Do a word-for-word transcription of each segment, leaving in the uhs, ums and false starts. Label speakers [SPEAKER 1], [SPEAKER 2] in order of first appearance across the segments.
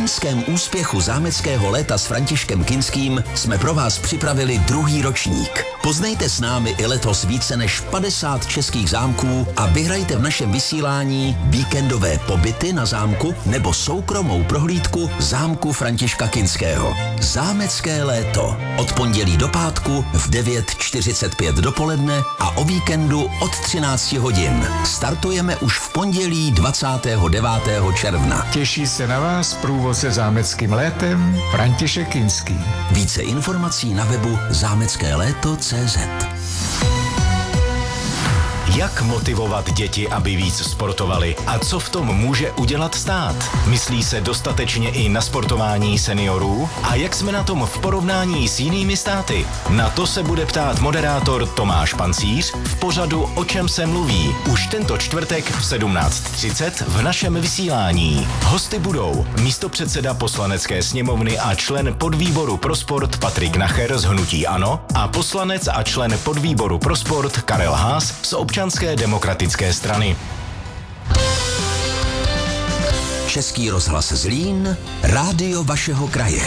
[SPEAKER 1] loňském úspěchu zámeckého léta s Františkem Kinským jsme pro vás připravili druhý ročník. Poznejte s námi i letos více než padesát českých zámků a vyhrajte v našem vysílání víkendové pobyty na zámku nebo soukromou prohlídku zámku Františka Kinského. Zámecké léto. Od pondělí do pátku v devět čtyřicet pět dopoledne a o víkendu od třináct hodin. Startujeme už v pondělí dvacátého devátého června.
[SPEAKER 2] Těší se na vás průvodce zámeckým létem František Kinský.
[SPEAKER 1] Více informací na webu zámecké léto tečka cé zet.
[SPEAKER 3] Jak motivovat děti, aby víc sportovali a co v tom může udělat stát? Myslí se dostatečně i na sportování seniorů? A jak jsme na tom v porovnání s jinými státy? Na to se bude ptát moderátor Tomáš Pancíř v pořadu O čem se mluví už tento čtvrtek v sedmnáct třicet v našem vysílání. Hosty budou místopředseda Poslanecké sněmovny a člen podvýboru pro sport Patrik Nacher z hnutí ANO a poslanec a člen podvýboru pro sport Karel Haas z Občanské demokratické strany.
[SPEAKER 1] Český rozhlas Zlín, rádio vašeho kraje.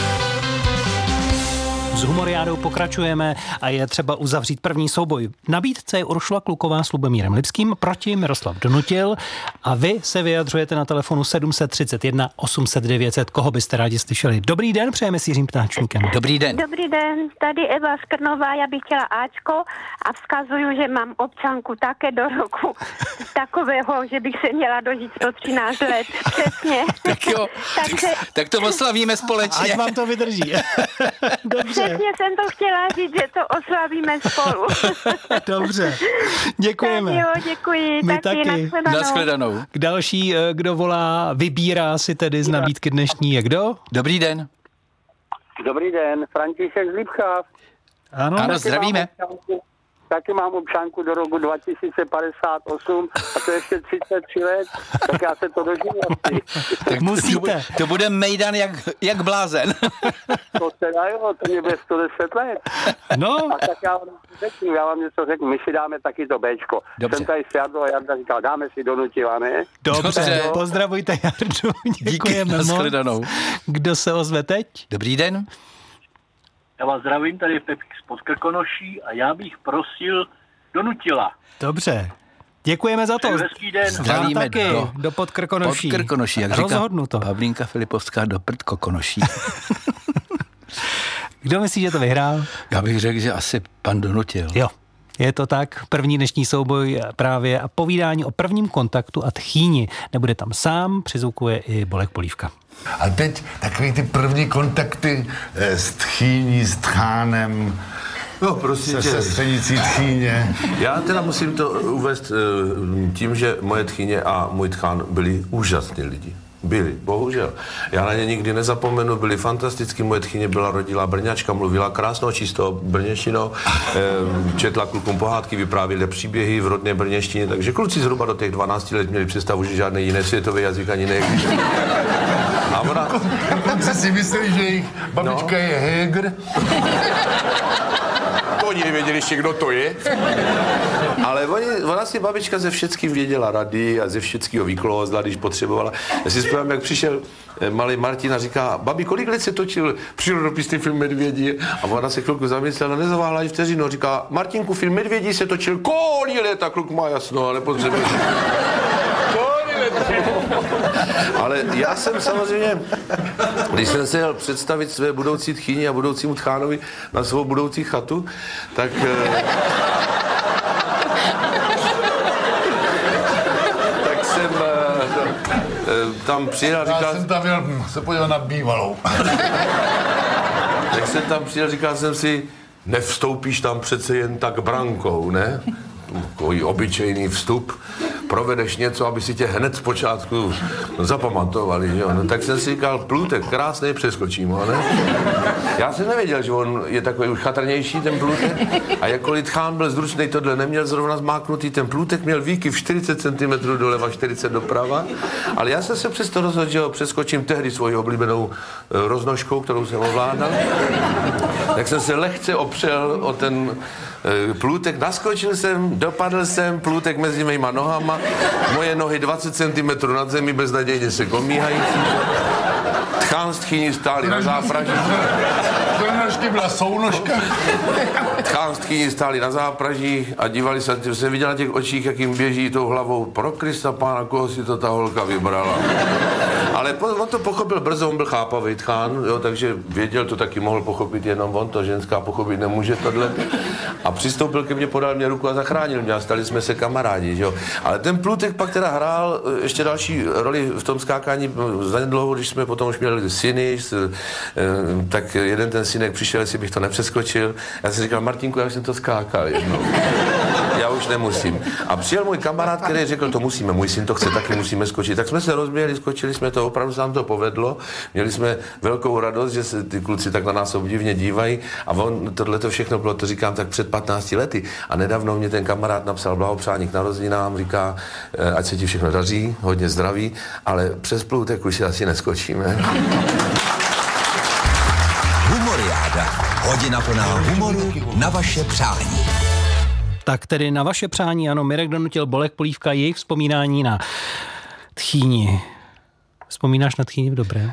[SPEAKER 4] S Humoriádou pokračujeme a je třeba uzavřít první souboj. V nabídce je Uršula Kluková s Lubomírem Lipským proti Miroslav Donutil a vy se vyjadřujete na telefonu sedm set třicet jedna osm set devět set. Koho byste rádi slyšeli? Dobrý den, přejeme s Jiřím Ptáčníkem.
[SPEAKER 5] Dobrý den.
[SPEAKER 6] Dobrý den, tady Eva Škrnová, já bych chtěla Ačko a vzkazuju, že mám občanku také do roku takového, že bych se měla dožít sto třináct let. Přesně.
[SPEAKER 5] Tak jo,
[SPEAKER 6] Takže...
[SPEAKER 5] tak to oslavíme společně.
[SPEAKER 4] Ať vám to vydrží. Dobře.
[SPEAKER 6] Přesně jsem to chtěla říct, že to oslavíme spolu.
[SPEAKER 4] Dobře, děkujeme.
[SPEAKER 6] Tak jo, děkuji.
[SPEAKER 4] My
[SPEAKER 6] taky.
[SPEAKER 4] taky.
[SPEAKER 6] Nashledanou.
[SPEAKER 5] Nashledanou.
[SPEAKER 4] K další, kdo volá, vybírá si tedy z nabídky dnešní, je kdo?
[SPEAKER 5] Dobrý den.
[SPEAKER 7] Dobrý den, František z Lipcháv.
[SPEAKER 4] Ano,
[SPEAKER 5] Ano,
[SPEAKER 7] Taky
[SPEAKER 5] zdravíme.
[SPEAKER 7] Mám občanku, taky mám občanku do roku dva tisíce padesát osm a to ještě třicet tři let, tak já se to dožiju asi.
[SPEAKER 4] tak
[SPEAKER 5] To,
[SPEAKER 4] musíte.
[SPEAKER 5] bude- to bude mejdan jak, jak blázen.
[SPEAKER 7] To teda jo, to mě bude sto deset let.
[SPEAKER 4] No,
[SPEAKER 7] A tak já vám řeknu, já vám něco řeknu, my si dáme taky to Bčko.
[SPEAKER 5] Dobře.
[SPEAKER 7] Jsem tady s Jardou a Jarda říkal, dáme si Donutila, ne?
[SPEAKER 4] dobře,
[SPEAKER 5] Dobře.
[SPEAKER 4] pozdravujte Jardu, děkujeme moc.
[SPEAKER 5] nashledanou.
[SPEAKER 4] Kdo se ozve teď?
[SPEAKER 5] Dobrý den.
[SPEAKER 8] Já vás zdravím, tady je Pepík z Podkrkonoší a já bych prosil Donutila.
[SPEAKER 4] Dobře, děkujeme za to.
[SPEAKER 8] Přeju hezký den.
[SPEAKER 5] Zdravíme
[SPEAKER 4] Vám taky,
[SPEAKER 5] do-
[SPEAKER 4] do Podkrkonoší.
[SPEAKER 5] Podkrkonoší, jak říká
[SPEAKER 4] Rozhodnuto.
[SPEAKER 5] Pavlínka Filipovská do Prdkokonoší.
[SPEAKER 4] Kdo myslí, že to vyhrál?
[SPEAKER 5] Já bych řekl, že asi pan Donutil.
[SPEAKER 4] Jo, je to tak. První dnešní souboj právě a povídání o prvním kontaktu a tchýni. Nebude tam sám, přizvukuje i Bolek Polívka.
[SPEAKER 9] A teď takový ty první kontakty eh, s tchýní, s tchánem,
[SPEAKER 10] No, prosím
[SPEAKER 9] se
[SPEAKER 10] tě,
[SPEAKER 9] sestřenicí tchýně.
[SPEAKER 10] já teda musím to uvést eh, tím, že moje tchýně a můj tchán byli úžasní lidi. Byli, bohužel. Já na ně nikdy nezapomenu, byli fantastický. Moje tchýně byla rodilá Brňačka, mluvila krásnou, čistou brněštinou, eh, četla klukům pohádky, vyprávěla příběhy v rodné brněštině, takže kluci zhruba do těch dvanácti let měli představu, že žádný jiný světový jazyk ani neexistuje. A ona...
[SPEAKER 9] Dokonce si mysleli, že jejich babička
[SPEAKER 10] No.
[SPEAKER 9] je Heger.
[SPEAKER 10] Oni nevěděli ještě, kdo to je. Ale oni, ona si babička ze všeckým věděla rady a ze všeckého vyklouzla, když potřebovala. Já si vzpomínám, jak přišel eh, malý Martin a říká, babi, kolik let se točil přírodopisný film Medvědí? A ona se chvilku zamyslela, nezaváhla ani vteřinu. Říká, Martinku, film Medvědí se točil kolik let? A kluk má jasno, ale potřebuje. Ale já jsem samozřejmě, když jsem se jel představit své budoucí tchýni a budoucímu tchánovi na svou budoucí chatu, tak... tak jsem tam přijel a říkal...
[SPEAKER 9] Já jsem tam měl se podívat na bývalou.
[SPEAKER 10] Tak jsem tam přijel, říkal jsem si, nevstoupíš tam přece jen tak brankou, ne? Takový obyčejný vstup, provedeš něco, aby si tě hned zpočátku zapamatovali, že jo? No, tak jsem si říkal, Plutek, krásný, přeskočím ho, ne? Já jsem nevěděl, že on je takový už chatrnější, ten Plutek, a jakkoliv tchán byl zručnej, tohle neměl zrovna zmáknutý, ten Plutek měl výkyv čtyřicet centimetrů doleva, čtyřicet doprava, ale já jsem se přesto rozhodl, že ho přeskočím tehdy svoji oblíbenou roznožkou, kterou jsem ovládal. Tak jsem se lehce opřel o ten Plůtek, naskočil jsem, dopadl jsem, plůtek mezi mýma nohama, moje nohy dvacet centimetrů nad zemi, beznadějně se komíhající. Tchán z tchýni stáli na zápraží.
[SPEAKER 9] Tronožky byla sounožka.
[SPEAKER 10] Tchán z tchýni stáli na zápraží a dívali se, jsem viděl na těch očích, jak jim běží tou hlavou. Pro Krista pána, koho si to ta holka vybrala. Ale on to pochopil brzo, on byl chápavý tchán, jo, takže věděl, to taky mohl pochopit jenom on, to ženská pochopit nemůže tohle. A přistoupil ke mně, podal mě ruku a zachránil mě a stali jsme se kamarádi, jo. Ale ten Plůtek pak teda hrál ještě další roli v tom skákání zanedlouho, když jsme potom už měli syny, tak jeden ten synek přišel, jestli bych to nepřeskočil. Já jsem říkal, Martinku, já už jsem to skákal jednou. Já už nemusím. A přijel můj kamarád, který řekl, to musíme, můj syn to chce, taky musíme skočit. Tak jsme se rozběhli, skočili jsme to, opravdu se nám to povedlo. Měli jsme velkou radost, že se ty kluci tak na nás obdivně dívají. A on, tohle to všechno bylo, to říkám, tak před patnácti lety. A nedávno mě ten kamarád napsal blahopřání k narozeninám, říká, ať se ti všechno daří, hodně zdraví, ale přes Plůtek už si asi neskočíme.
[SPEAKER 1] Humoriáda. Hodina plná humoru na vaše přání.
[SPEAKER 4] Tak tedy na vaše přání, ano, Mirek Donutil, Bolek Polívka, jejich vzpomínání na Tchýni. Vzpomínáš na Tchýni v dobré?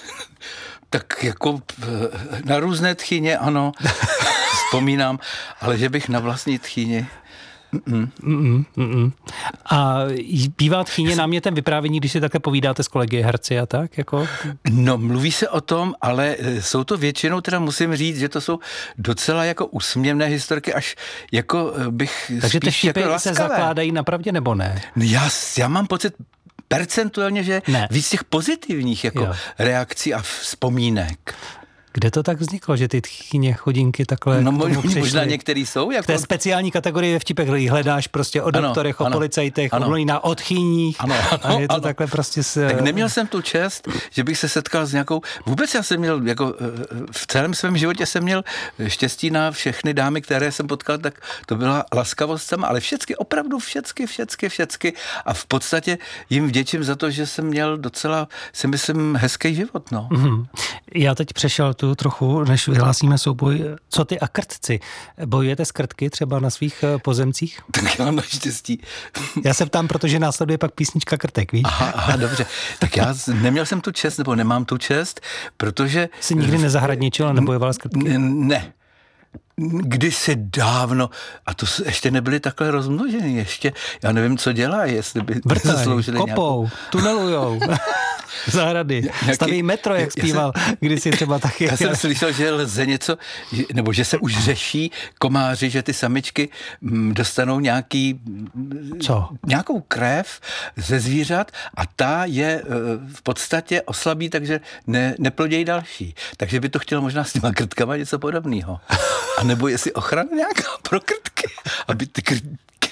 [SPEAKER 5] Tak jako na různé Tchýně, ano, vzpomínám, ale že bych na vlastní Tchýni... Mm-mm.
[SPEAKER 4] Mm-mm, mm-mm. A bývá Tchýně námětem vyprávění, když si také povídáte s kolegy herci a tak? Jako?
[SPEAKER 5] No, mluví se o tom, ale jsou to většinou, teda musím říct, že to jsou docela jako úsměvné historky, až jako bych
[SPEAKER 4] Takže ty vtipy
[SPEAKER 5] jako
[SPEAKER 4] se zakládají na pravdě, nebo ne?
[SPEAKER 5] Já, já mám pocit percentuálně, že
[SPEAKER 4] ne.
[SPEAKER 5] Víc těch pozitivních jako
[SPEAKER 4] jo.
[SPEAKER 5] reakcí a vzpomínek.
[SPEAKER 4] Kde to tak vzniklo, že ty Tchýně chodinky takhle
[SPEAKER 5] No možná některý jsou. Jako...
[SPEAKER 4] V té speciální kategorii ve vtipech hledáš prostě o doktorech, ano, o policajtech, o mlýnách, o Tchýních.
[SPEAKER 5] Ano, ano,
[SPEAKER 4] a je to
[SPEAKER 5] ano.
[SPEAKER 4] takhle prostě... S...
[SPEAKER 5] Tak neměl jsem tu čest, že bych se setkal s nějakou... Vůbec já jsem měl, jako v celém svém životě jsem měl štěstí na všechny dámy, které jsem potkal, tak to byla laskavost sama, ale všecky, opravdu všecky, všecky, všecky. A v podstatě jim vděčím za to, že jsem měl docela, si myslím, hezký život, no.
[SPEAKER 4] Mm-hmm. Já teď přešel tu trochu, než vyhlásíme souboj. Co ty a krtci? Bojujete s krtky třeba na svých pozemcích?
[SPEAKER 5] Tak já mám naštěstí.
[SPEAKER 4] Já se ptám, protože následuje pak písnička Krtek, víš?
[SPEAKER 5] Aha, aha, dobře. Tak já neměl jsem tu čest, nebo nemám tu čest, protože...
[SPEAKER 4] Jsi nikdy nezahradničil a nebojoval s krtky?
[SPEAKER 5] Ne. Kdysi dávno, a to ještě nebyly takhle rozmnoženy, ještě, já nevím, co dělá, jestli by
[SPEAKER 4] Vrtaj,
[SPEAKER 5] zasloužili
[SPEAKER 4] kopou,
[SPEAKER 5] nějakou...
[SPEAKER 4] tunelujou. Zahrady.
[SPEAKER 5] Nějaký,
[SPEAKER 4] Staví metro, jak zpíval, jsem, kdysi třeba taky.
[SPEAKER 5] Já jsem slyšel, že lze něco, nebo že se už řeší komáři, že ty samičky dostanou nějaký,
[SPEAKER 4] Co?
[SPEAKER 5] nějakou krev ze zvířat a ta je v podstatě oslabí, takže ne, neplodějí další. Takže by to chtělo možná s těma krtkama něco podobného. A nebo jestli ochrana nějaká pro krtky, aby ty kr...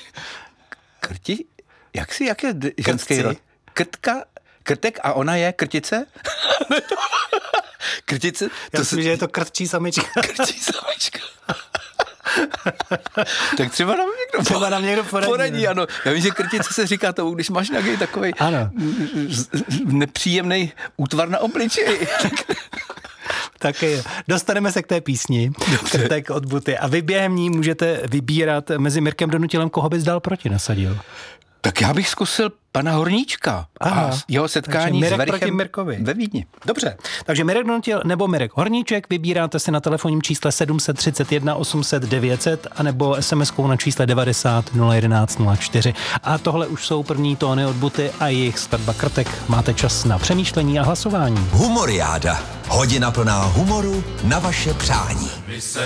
[SPEAKER 5] krti, jak si, jak je ženský rod? Krtka, krtek a ona je krtice? Krtice?
[SPEAKER 4] Já myslím, se... že je to krtčí samička.
[SPEAKER 5] Krtčí samička. Tak třeba nám někdo,
[SPEAKER 4] třeba nám někdo poradí.
[SPEAKER 5] poradí ano. Já vím, že krtice se říká tomu, když máš nějaký takovej
[SPEAKER 4] ano.
[SPEAKER 5] nepříjemný útvar na obličeji.
[SPEAKER 4] Tak dostaneme se k té písni, Krtek od Buty. A vy během ní můžete vybírat mezi Mirkem Donutilem, koho bys dál proti nasadil.
[SPEAKER 5] Tak já bych zkusil pana Horníčka. Aha, a jeho setkání s Verichem ve Vídni.
[SPEAKER 4] Dobře, takže Mirek Donutil nebo Mirek Horníček, vybíráte si na telefonním čísle sedm set třicet jedna osm set devět set anebo es em eskou na čísle devadesát nula jedenáct nula čtyři. A tohle už jsou první tóny od Buty a jejich skladba Krtek. Máte čas na přemýšlení a hlasování.
[SPEAKER 1] Humoriáda. Hodina plná humoru na vaše přání.